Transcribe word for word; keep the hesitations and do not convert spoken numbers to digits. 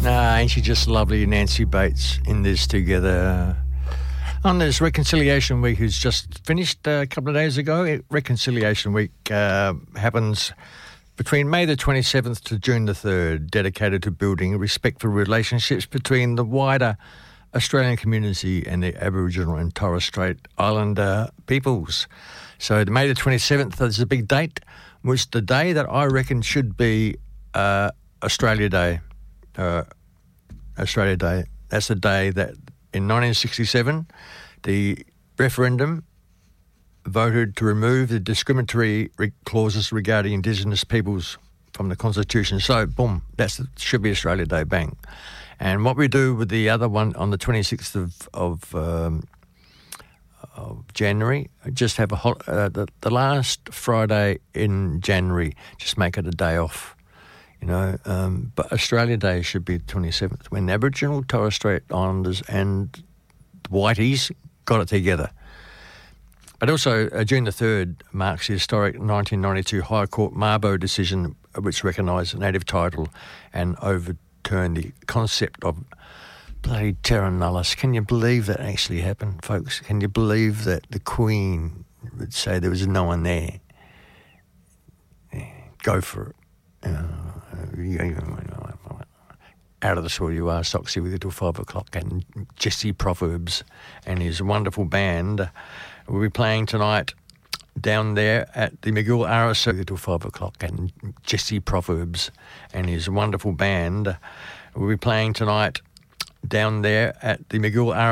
Ah, ain't she just lovely, Nancy Bates, in this together. On this Reconciliation Week, who's just finished uh, a couple of days ago. Reconciliation Week uh, happens between May the twenty-seventh to June the third, dedicated to building respectful relationships between the wider Australian community and the Aboriginal and Torres Strait Islander peoples. So May the twenty-seventh is a big date, which the day that I reckon should be uh, Australia Day. Uh, Australia Day. That's the day that in nineteen sixty-seven the referendum voted to remove the discriminatory re- clauses regarding Indigenous peoples from the Constitution. So, boom, that should be Australia Day, bang. And what we do with the other one on the twenty-sixth of, of, um, of January, just have a hol- uh, the, the last Friday in January, just make it a day off. You know, um, but Australia Day should be the twenty-seventh, when Aboriginal, Torres Strait Islanders and Whiteys got it together. But also, uh, June the third marks the historic nineteen ninety-two High Court Mabo decision, which recognised native title and overturned the concept of bloody terra nullius. Can you believe that actually happened, folks? Can you believe that the Queen would say there was no one there? Yeah, go for it. Uh, out of the soil you are, Soxy with you till five o'clock, and Jesse Proverbs and his wonderful band will be playing tonight down there at the McGill R S O till five o'clock, and Jesse Proverbs and his wonderful band will be playing tonight down there at the McGill R S O